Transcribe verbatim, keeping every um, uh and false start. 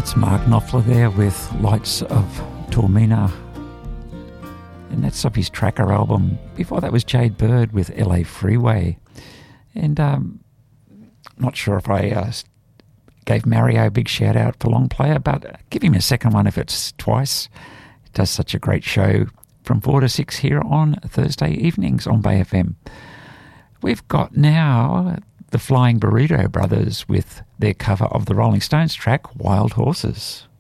That's Mark Knopfler there with Lights of Taormina. And that's off his Tracker album. Before that was Jade Bird with L A Freeway. And um, not sure if I uh, gave Mario a big shout out for Long Player, but give him a second one if it's twice. He does such a great show from four to six here on Thursday evenings on Bay F M. We've got now the Flying Burrito Brothers with their cover of the Rolling Stones track Wild Horses.